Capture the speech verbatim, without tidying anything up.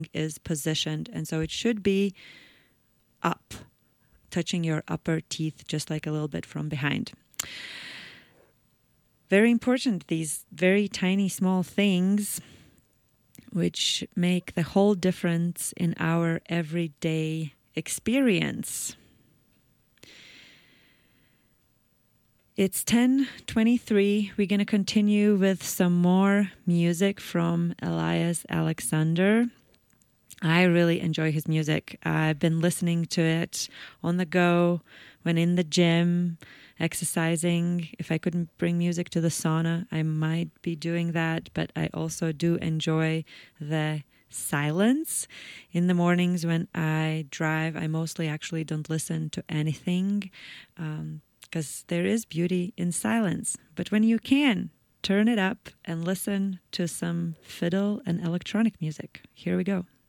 is positioned. And so it should be up, touching your upper teeth just like a little bit from behind. Very important, these very tiny small things which make the whole difference in our everyday experience. It's ten twenty-three. We're going to continue with some more music from Elias Alexander. I really enjoy his music. I've been listening to it on the go, when in the gym, exercising. If I couldn't bring music to the sauna, I might be doing that. But I also do enjoy the silence. In the mornings when I drive, I mostly actually don't listen to anything um, because there is beauty in silence. But when you can, turn it up and listen to some fiddle and electronic music. Here we go.